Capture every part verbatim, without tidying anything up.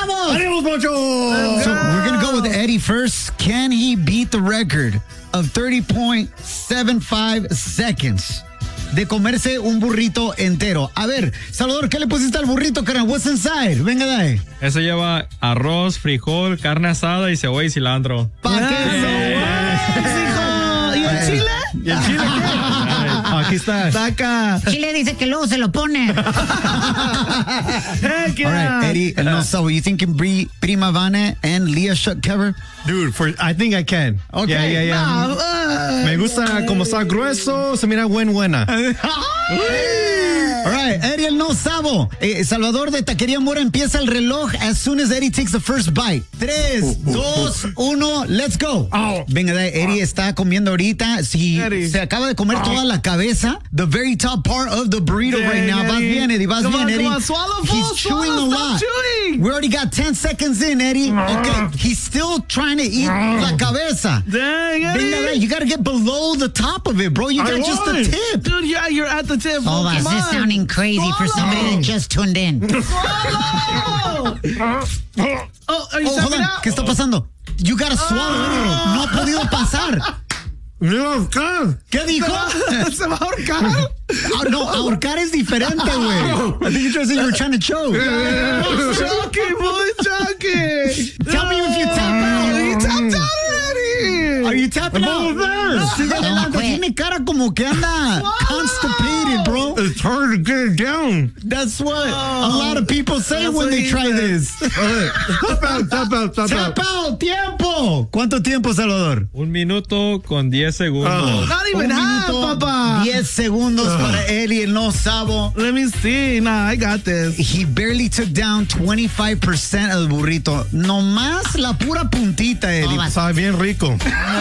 vamos! ¡Adiós, Poncho! So we're going to go with Eddie first. Can he beat the record of thirty point seven five seconds de comerse un burrito entero? A ver, Salvador, ¿qué le pusiste al burrito, carnal? What's inside? Venga, dale. Eso lleva arroz, frijol, carne asada y cebolla y cilantro. ¿Pa qué? hijo! ¿Y el chile? ¿Y el chile qué? Aquí está. Saca. Chile dice que luego se lo pone. All right, Eddie, no sabo, you think you can be Prima Vane and Leah Shuck cover? Dude, for, I think I can. Okay. Yeah, yeah, yeah. No, uh, Me gusta como está grueso, se mira buen buena. All right, Eddie el no sabo. Eh, Salvador de Taquería Mora empieza el reloj as soon as Eddie takes the first bite. Tres, dos, uno, let's go. Oh. Venga, Eddie está comiendo ahorita. Si Eddie. se acaba de comer toda la cabeza, the very top part of the burrito Dang, right now. Vas Eddie. bien, Eddie, vas Come bien, on, Eddie. come on, swallow full, He's chewing swallow, a stop lot. chewing. We already got ten seconds in, Eddie. Okay, he's still trying to eat la cabeza. Dang, Eddie. Venga, Eddie, you gotta get below the top of it, bro. You I got just the won. tip. Dude, yeah, you're at the tip. Oh, Come is this on. sounding crazy for somebody that just tuned in? Swallow! Oh, are you Oh, hold tapping on. out? ¿Qué está pasando? You gotta swallow, Eddie. No ha podido pasar. Me va a ahorcar. ¿Qué dijo? ¿Se va a ahorcar? Ah, no, ahorcar es diferente, güey. I think you tried to say you were trying to choke. Choking, boy, choking. Tell me if you tap out. You tapped out already. Are you tapping out? Sigue adelante. quit. Tiene cara como que anda constipated, bro. It's hard to get it down. That's what a lot of people say That's when what they he try said. this. Tap out, tap out, tap Tap out. out, tiempo. ¿Cuánto tiempo, Salvador? Un minuto con diez segundos. Not even Un half, minuto, papa. diez segundos para Eddie, el no sabo. Let me see. Nah, I got this. He barely took down twenty-five percent of the burrito. Nomás la pura puntita, Eddie. Oh, Sabe bien rico.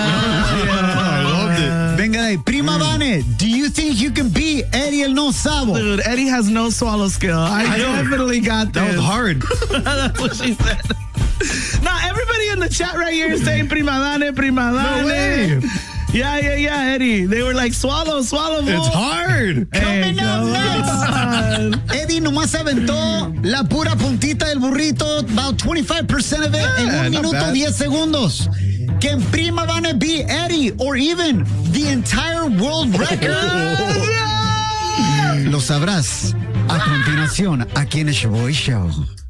I loved it. Venga, de Prima Vane, do you think you can beat Eddie el no sabo? Dude, Eddie has no swallow skill. I, I know. definitely got this. That was hard. That's what she said. Now, everybody in the chat right here is saying prima dane, prima dane. No way. Yeah, yeah, yeah, Eddie. They were like, swallow, swallow. It's fool. hard. Hey, Coming up come next. on. Eddie nomás aventó la pura puntita del burrito, about twenty-five percent of it en Yeah, un not minuto bad. diez segundos. Can Prima Vane beat Eddie or even the entire world record? Lo sabrás a continuación aquí en el Shaboy Show.